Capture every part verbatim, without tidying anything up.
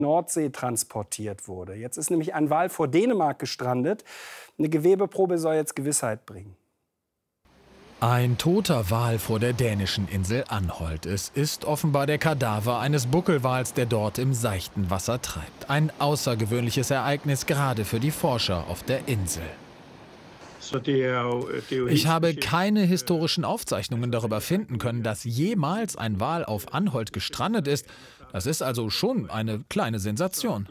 Nordsee transportiert wurde. Jetzt ist nämlich ein Wal vor Dänemark gestrandet. Eine Gewebeprobe soll jetzt Gewissheit bringen. Ein toter Wal vor der dänischen Insel Anholt. Es ist offenbar der Kadaver eines Buckelwals, der dort im seichten Wasser treibt. Ein außergewöhnliches Ereignis, gerade für die Forscher auf der Insel. Ich habe keine historischen Aufzeichnungen darüber finden können, dass jemals ein Wal auf Anholt gestrandet ist. Das ist also schon eine kleine Sensation.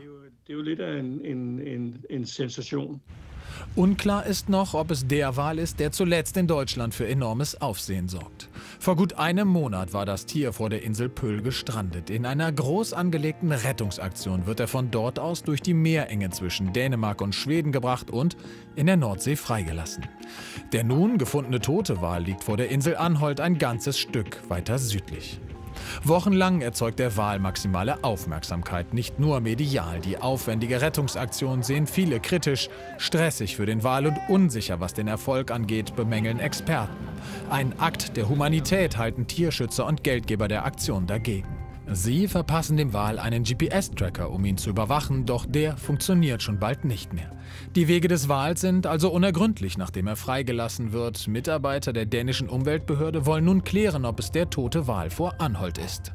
Unklar ist noch, ob es der Wal ist, der zuletzt in Deutschland für enormes Aufsehen sorgt. Vor gut einem Monat war das Tier vor der Insel Pöll gestrandet. In einer groß angelegten Rettungsaktion wird er von dort aus durch die Meerenge zwischen Dänemark und Schweden gebracht und in der Nordsee freigelassen. Der nun gefundene tote Wal liegt vor der Insel Anholt ein ganzes Stück weiter südlich. Wochenlang erzeugt der Wal maximale Aufmerksamkeit, nicht nur medial. Die aufwendige Rettungsaktion sehen viele kritisch, stressig für den Wal und unsicher, was den Erfolg angeht, bemängeln Experten. Ein Akt der Humanität halten Tierschützer und Geldgeber der Aktion dagegen. Sie verpassen dem Wal einen G P S-Tracker, um ihn zu überwachen, doch der funktioniert schon bald nicht mehr. Die Wege des Wals sind also unergründlich, nachdem er freigelassen wird. Mitarbeiter der dänischen Umweltbehörde wollen nun klären, ob es der tote Wal vor Anholt ist.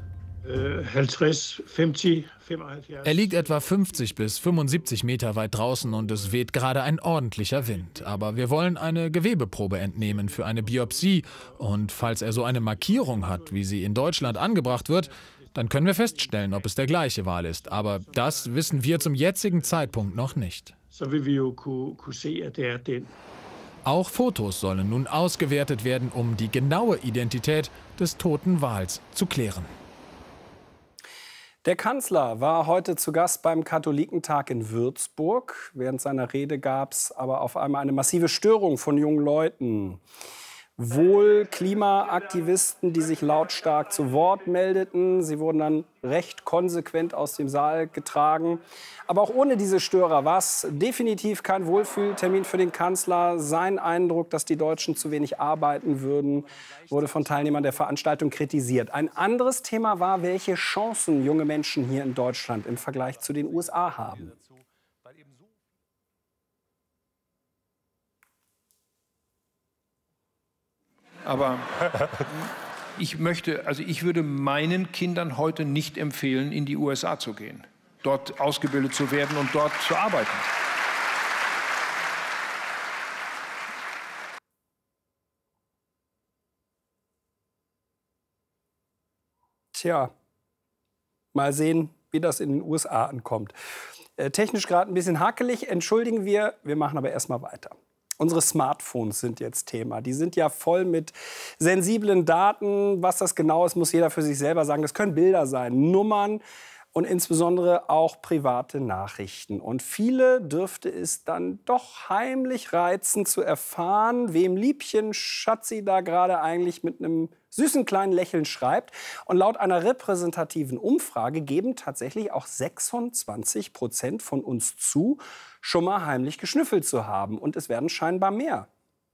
Er liegt etwa fünfzig bis fünfundsiebzig Meter weit draußen und es weht gerade ein ordentlicher Wind. Aber wir wollen eine Gewebeprobe entnehmen für eine Biopsie. Und falls er so eine Markierung hat, wie sie in Deutschland angebracht wird, dann können wir feststellen, ob es der gleiche Wal ist. Aber das wissen wir zum jetzigen Zeitpunkt noch nicht. Auch Fotos sollen nun ausgewertet werden, um die genaue Identität des toten Wals zu klären. Der Kanzler war heute zu Gast beim Katholikentag in Würzburg. Während seiner Rede gab es aber auf einmal eine massive Störung von jungen Leuten. Wohl Klimaaktivisten, die sich lautstark zu Wort meldeten. Sie wurden dann recht konsequent aus dem Saal getragen. Aber auch ohne diese Störer war es definitiv kein Wohlfühltermin für den Kanzler. Sein Eindruck, dass die Deutschen zu wenig arbeiten würden, wurde von Teilnehmern der Veranstaltung kritisiert. Ein anderes Thema war, welche Chancen junge Menschen hier in Deutschland im Vergleich zu den U S A haben. Aber ich möchte, also ich würde meinen Kindern heute nicht empfehlen, in die U S A zu gehen, dort ausgebildet zu werden und dort zu arbeiten. Tja, mal sehen, wie das in den U S A ankommt. Äh, technisch gerade ein bisschen hakelig, entschuldigen wir, wir machen aber erst mal weiter. Unsere Smartphones sind jetzt Thema. Die sind ja voll mit sensiblen Daten. Was das genau ist, muss jeder für sich selber sagen. Das können Bilder sein, Nummern und insbesondere auch private Nachrichten. Und viele dürfte es dann doch heimlich reizen zu erfahren, wem Liebchen Schatzi da gerade eigentlich mit einem süßen kleinen Lächeln schreibt. Und laut einer repräsentativen Umfrage geben tatsächlich auch sechsundzwanzig Prozent von uns zu, schon mal heimlich geschnüffelt zu haben. Und es werden scheinbar mehr.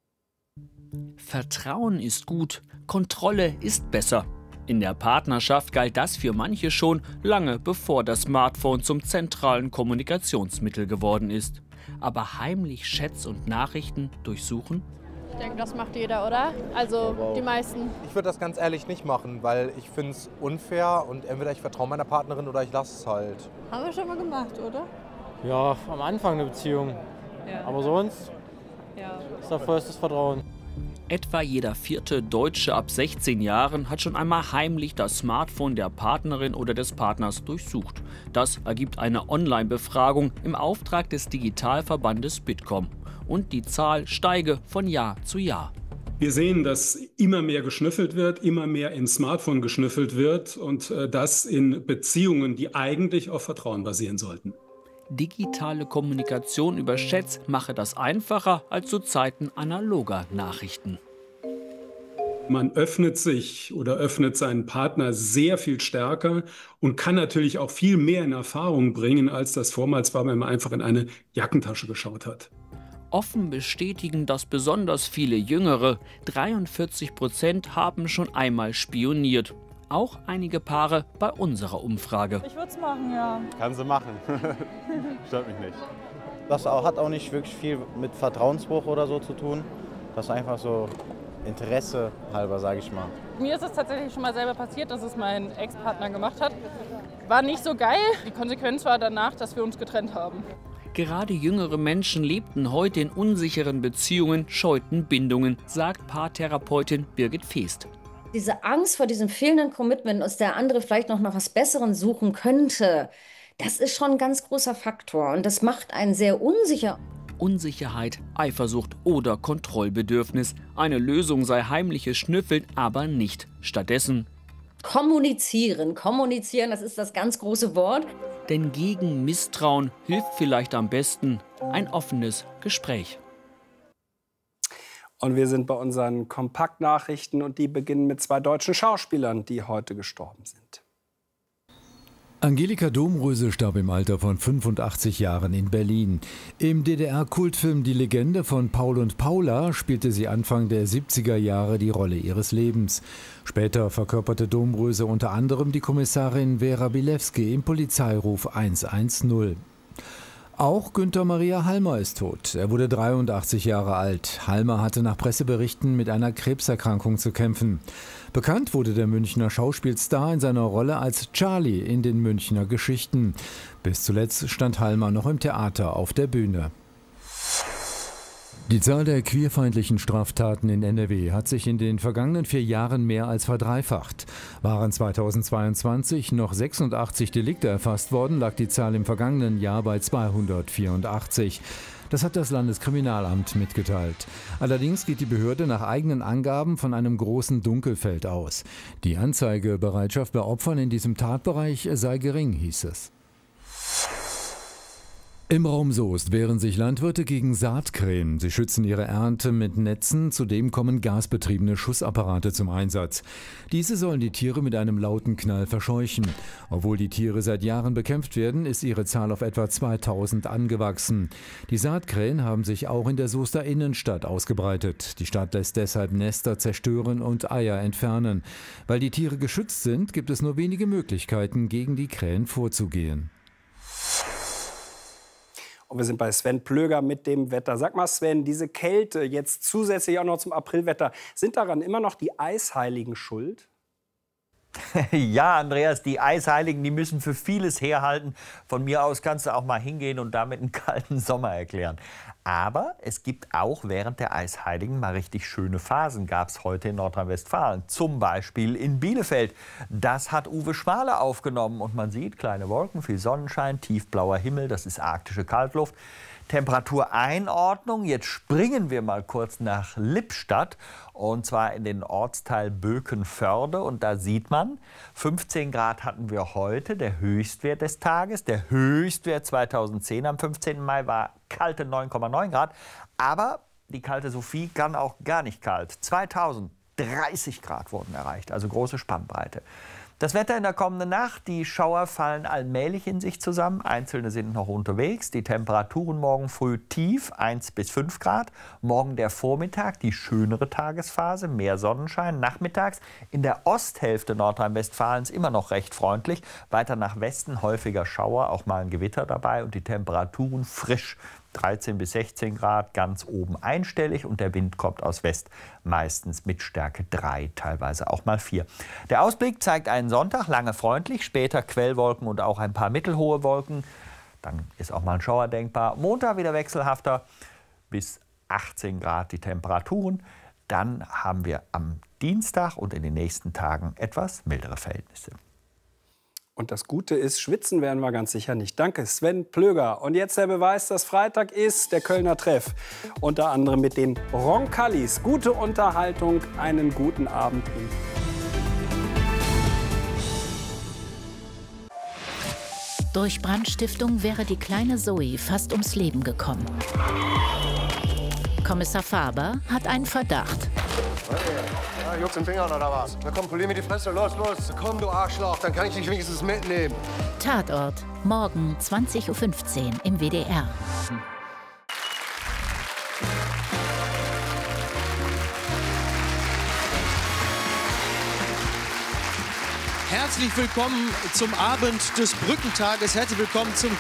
Vertrauen ist gut, Kontrolle ist besser. In der Partnerschaft galt das für manche schon lange bevor das Smartphone zum zentralen Kommunikationsmittel geworden ist. Aber heimlich Chats und Nachrichten durchsuchen? Ich denke, das macht jeder, oder? Also wow. Die meisten. Ich würde das ganz ehrlich nicht machen, weil ich finde es unfair und entweder ich vertraue meiner Partnerin oder ich lasse es halt. Haben wir schon mal gemacht, oder? Ja, am Anfang der Beziehung. Ja. Aber sonst ja. ist da vollstes Vertrauen. Etwa jeder vierte Deutsche ab sechzehn Jahren hat schon einmal heimlich das Smartphone der Partnerin oder des Partners durchsucht. Das ergibt eine Online-Befragung im Auftrag des Digitalverbandes Bitkom. Und die Zahl steige von Jahr zu Jahr. Wir sehen, dass immer mehr geschnüffelt wird, immer mehr ins Smartphone geschnüffelt wird und äh, das in Beziehungen, die eigentlich auf Vertrauen basieren sollten. Digitale Kommunikation über Chats mache das einfacher als zu Zeiten analoger Nachrichten. Man öffnet sich oder öffnet seinen Partner sehr viel stärker und kann natürlich auch viel mehr in Erfahrung bringen, als das vormals war, wenn man einfach in eine Jackentasche geschaut hat. Offen bestätigen das besonders viele Jüngere. dreiundvierzig Prozent haben schon einmal spioniert. auch einige Paare bei unserer Umfrage. Ich würde es machen, ja. Kann sie machen. Stört mich nicht. Das hat auch nicht wirklich viel mit Vertrauensbruch oder so zu tun. Das ist einfach so Interesse halber, sage ich mal. Mir ist es tatsächlich schon mal selber passiert, dass es mein Ex-Partner gemacht hat. War nicht so geil. Die Konsequenz war danach, dass wir uns getrennt haben. Gerade jüngere Menschen lebten heute in unsicheren Beziehungen, scheuten Bindungen, sagt Paartherapeutin Birgit Feest. Diese Angst vor diesem fehlenden Commitment, dass der andere vielleicht noch nach was Besserem suchen könnte, das ist schon ein ganz großer Faktor und das macht einen sehr unsicher. Unsicherheit, Eifersucht oder Kontrollbedürfnis. Eine Lösung sei heimliches Schnüffeln, aber nicht. Stattdessen kommunizieren. Kommunizieren, das ist das ganz große Wort. Denn gegen Misstrauen hilft vielleicht am besten ein offenes Gespräch. Und wir sind bei unseren Kompaktnachrichten und die beginnen mit zwei deutschen Schauspielern, die heute gestorben sind. Angelika Domröse starb im Alter von fünfundachtzig Jahren in Berlin. Im D D R-Kultfilm Die Legende von Paul und Paula spielte sie Anfang der siebziger Jahre die Rolle ihres Lebens. Später verkörperte Domröse unter anderem die Kommissarin Vera Bilewski im Polizeiruf hundertzehn. Auch Günther Maria Halmer ist tot. Er wurde dreiundachtzig Jahre alt. Halmer hatte nach Presseberichten mit einer Krebserkrankung zu kämpfen. Bekannt wurde der Münchner Schauspielstar in seiner Rolle als Charlie in den Münchner Geschichten. Bis zuletzt stand Halmer noch im Theater auf der Bühne. Die Zahl der queerfeindlichen Straftaten in N R W hat sich in den vergangenen vier Jahren mehr als verdreifacht. Waren zweitausendzweiundzwanzig noch sechsundachtzig Delikte erfasst worden, lag die Zahl im vergangenen Jahr bei zweihundertvierundachtzig. Das hat das Landeskriminalamt mitgeteilt. Allerdings geht die Behörde nach eigenen Angaben von einem großen Dunkelfeld aus. Die Anzeigebereitschaft bei Opfern in diesem Tatbereich sei gering, hieß es. Im Raum Soest wehren sich Landwirte gegen Saatkrähen. Sie schützen ihre Ernte mit Netzen, zudem kommen gasbetriebene Schussapparate zum Einsatz. Diese sollen die Tiere mit einem lauten Knall verscheuchen. Obwohl die Tiere seit Jahren bekämpft werden, ist ihre Zahl auf etwa zweitausend angewachsen. Die Saatkrähen haben sich auch in der Soester Innenstadt ausgebreitet. Die Stadt lässt deshalb Nester zerstören und Eier entfernen. Weil die Tiere geschützt sind, gibt es nur wenige Möglichkeiten, gegen die Krähen vorzugehen. Und wir sind bei Sven Plöger mit dem Wetter. Sag mal, Sven, diese Kälte jetzt zusätzlich auch noch zum Aprilwetter, sind daran immer noch die Eisheiligen schuld? Ja, Andreas, die Eisheiligen, die müssen für vieles herhalten. Von mir aus kannst du auch mal hingehen und damit einen kalten Sommer erklären. Aber es gibt auch während der Eisheiligen mal richtig schöne Phasen, gab es heute in Nordrhein-Westfalen. Zum Beispiel in Bielefeld. Das hat Uwe Schmale aufgenommen. Und man sieht kleine Wolken, viel Sonnenschein, tiefblauer Himmel, das ist arktische Kaltluft. Temperatureinordnung. Jetzt springen wir mal kurz nach Lippstadt und zwar in den Ortsteil Bökenförde. Und da sieht man, fünfzehn Grad hatten wir heute, der Höchstwert des Tages. Der Höchstwert zweitausendzehn am fünfzehnten Mai war kalte neun Komma neun Grad. Aber die kalte Sophie kann auch gar nicht kalt. zweitausenddreißig Grad wurden erreicht, also große Spannbreite. Das Wetter in der kommenden Nacht, die Schauer fallen allmählich in sich zusammen, einzelne sind noch unterwegs. Die Temperaturen morgen früh tief, eins bis fünf Grad. Morgen der Vormittag, die schönere Tagesphase, mehr Sonnenschein. Nachmittags in der Osthälfte Nordrhein-Westfalens immer noch recht freundlich. Weiter nach Westen häufiger Schauer, auch mal ein Gewitter dabei und die Temperaturen frisch. dreizehn bis sechzehn Grad, ganz oben einstellig und der Wind kommt aus West, meistens mit Stärke drei, teilweise auch mal vier. Der Ausblick zeigt einen Sonntag, lange freundlich, später Quellwolken und auch ein paar mittelhohe Wolken. Dann ist auch mal ein Schauer denkbar. Montag wieder wechselhafter, bis achtzehn Grad die Temperaturen. Dann haben wir am Dienstag und in den nächsten Tagen etwas mildere Verhältnisse. Und das Gute ist, schwitzen werden wir ganz sicher nicht. Danke, Sven Plöger. Und jetzt der Beweis, dass Freitag ist, der Kölner Treff. Unter anderem mit den Ronkallis. Gute Unterhaltung, einen guten Abend Ihnen. Durch Brandstiftung wäre die kleine Zoe fast ums Leben gekommen. Kommissar Faber hat einen Verdacht. Ja, juckt's in den Fingern oder was? Na komm, polier mir die Fresse. Los, los. Komm, du Arschloch. Dann kann ich dich wenigstens mitnehmen. Tatort. Morgen zwanzig Uhr fünfzehn im W D R. Herzlich willkommen zum Abend des Brückentages. Herzlich willkommen zum